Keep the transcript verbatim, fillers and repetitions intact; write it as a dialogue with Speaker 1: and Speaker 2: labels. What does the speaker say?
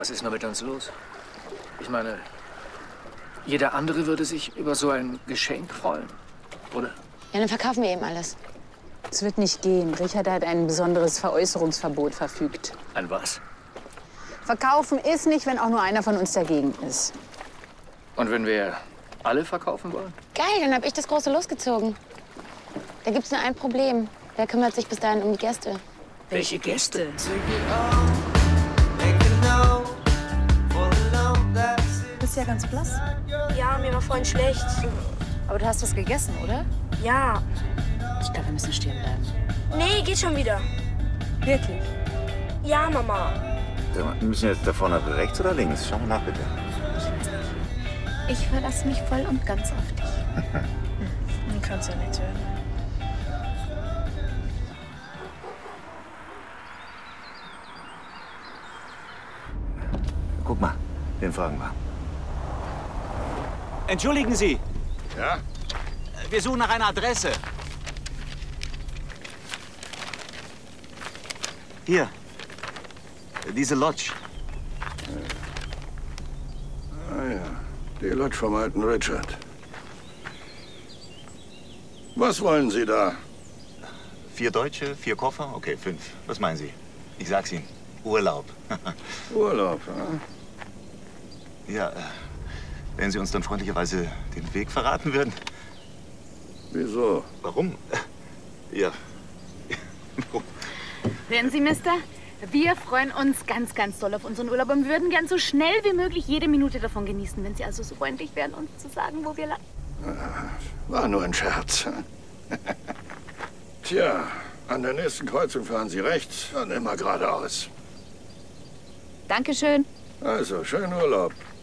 Speaker 1: Was ist nur mit uns los? Ich meine, jeder andere würde sich über so ein Geschenk freuen, oder?
Speaker 2: Ja, dann verkaufen wir eben alles.
Speaker 3: Es wird nicht gehen. Richard hat ein besonderes Veräußerungsverbot verfügt.
Speaker 1: Ein was?
Speaker 3: Verkaufen ist nicht, wenn auch nur einer von uns dagegen ist.
Speaker 1: Und wenn wir alle verkaufen wollen?
Speaker 2: Geil, dann hab ich das große losgezogen. Da gibt's nur ein Problem. Wer kümmert sich bis dahin um die Gäste?
Speaker 1: Welche Gäste?
Speaker 4: Du bist ja ganz blass.
Speaker 5: Ja, mir war vorhin schlecht.
Speaker 4: Aber du hast was gegessen, oder?
Speaker 5: Ja.
Speaker 4: Ich glaube, wir müssen stehen bleiben.
Speaker 5: Nee, geht schon wieder.
Speaker 4: Wirklich?
Speaker 5: Ja, Mama.
Speaker 6: Wir müssen jetzt da vorne rechts oder links? Schau mal nach, bitte.
Speaker 4: Ich verlasse mich voll und ganz auf dich.
Speaker 5: Du kannst ja nichts hören.
Speaker 6: Guck mal, den fragen wir.
Speaker 7: Entschuldigen Sie,
Speaker 6: Ja?
Speaker 7: wir suchen nach einer Adresse. Hier, diese Lodge.
Speaker 8: Ah ja, die Lodge vom alten Richard. Was wollen Sie da?
Speaker 6: Vier Deutsche, vier Koffer? Okay, fünf. Was meinen Sie? Ich sag's Ihnen. Urlaub.
Speaker 8: Urlaub, ja?
Speaker 6: Ja, äh, wenn Sie uns dann freundlicherweise den Weg verraten würden.
Speaker 8: Wieso?
Speaker 6: Warum? Ja.
Speaker 9: Hören Sie, Mister? Wir freuen uns ganz, ganz doll auf unseren Urlaub und würden gern so schnell wie möglich jede Minute davon genießen, wenn Sie also so freundlich wären, uns zu sagen, wo wir landen.
Speaker 8: War nur ein Scherz. Tja, an der nächsten Kreuzung fahren Sie rechts und immer geradeaus.
Speaker 9: Dankeschön.
Speaker 8: Also, schönen Urlaub.